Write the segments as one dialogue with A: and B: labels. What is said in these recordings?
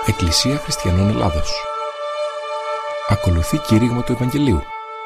A: Εκκλησία Χριστιανών Ελλάδος. Ακολουθεί κήρυγμα του Ευαγγελίου.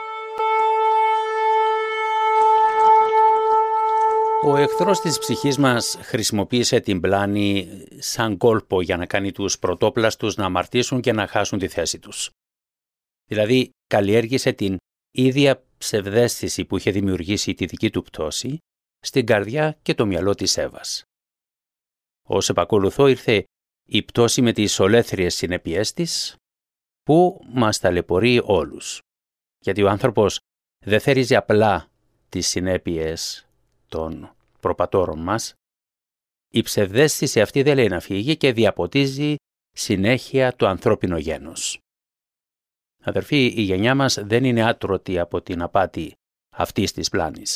B: Ο εχθρός της ψυχής μας χρησιμοποίησε την πλάνη σαν κόλπο για να κάνει τους πρωτόπλαστους να αμαρτήσουν και να χάσουν τη θέση τους. Δηλαδή, καλλιέργησε την ίδια ψευδαίσθηση που είχε δημιουργήσει τη δική του πτώση στην καρδιά και το μυαλό της Εύας. Ως επακολουθώ ήρθε η πτώση με τις ολέθριες συνέπειές της, που μας ταλαιπωρεί όλους. Γιατί ο άνθρωπος δεν θερίζει απλά τις συνέπειες των προπατώρων μας. Η ψευδαίσθηση αυτή δεν λέει να φύγει και διαποτίζει συνέχεια το ανθρώπινο γένος. Αδερφοί, η γενιά μας δεν είναι άτρωτη από την απάτη αυτής της πλάνης.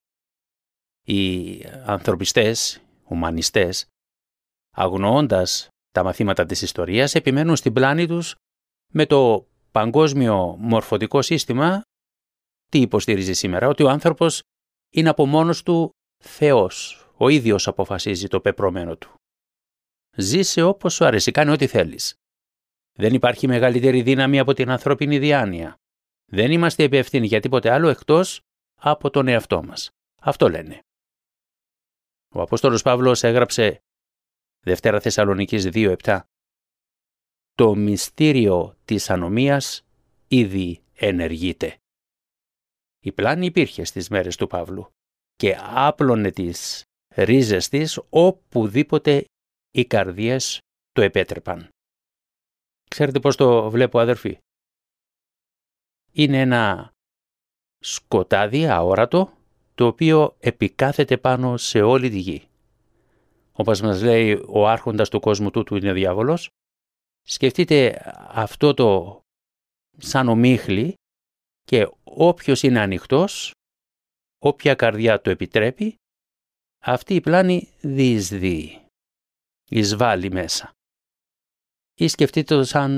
B: Οι ανθρωπιστές, ουμανιστές, αγνοώντας τα μαθήματα της ιστορίας, επιμένουν στην πλάνη τους με το παγκόσμιο μορφωτικό σύστημα. Τι υποστηρίζει σήμερα? Ότι ο άνθρωπος είναι από μόνος του Θεός. Ο ίδιος αποφασίζει το πεπρωμένο του. Ζήσε όπως σου αρέσει, κάνε ό,τι θέλεις. Δεν υπάρχει μεγαλύτερη δύναμη από την ανθρώπινη διάνοια. Δεν είμαστε υπεύθυνοι για τίποτε άλλο εκτός από τον εαυτό μας. Αυτό λένε. Ο Απόστολος Παύλος έγραψε Δευτέρα Θεσσαλονικής 2:7. Το μυστήριο της ανομίας ήδη ενεργείται. Η πλάνη υπήρχε στις μέρες του Παύλου και άπλωνε τις ρίζες της οπουδήποτε οι καρδιές το επέτρεπαν. Ξέρετε πώς το βλέπω, αδερφοί? Είναι ένα σκοτάδι αόρατο, το οποίο επικάθεται πάνω σε όλη τη γη. Όπως μας λέει ο άρχοντας του κόσμου τούτου είναι ο διάβολος. Σκεφτείτε αυτό το σαν ομίχλη και όποιος είναι ανοιχτός, όποια καρδιά το επιτρέπει, αυτή η πλάνη διεισδύει, εισβάλλει μέσα. Ή σκεφτείτε το σαν